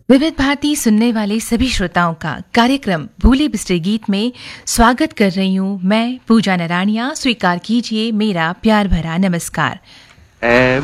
विविध भारती सुनने वाले सभी श्रोताओं का कार्यक्रम भूले बिसरे गीत में स्वागत कर रही हूँ मैं पूजा नरानिया। स्वीकार कीजिए मेरा प्यार भरा नमस्कार।